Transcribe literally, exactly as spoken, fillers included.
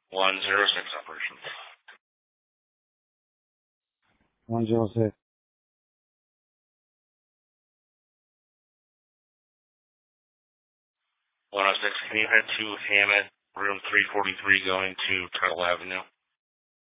one zero six operations. one zero six. one oh six, can you head to Hammett, room three forty-three, going to Tuttle Avenue?